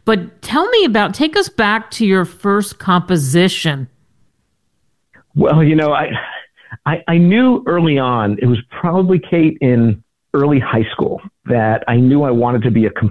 But take us back to your first composition. Well, I knew early on, it was probably, Kate, in early high school, that I knew I wanted to be a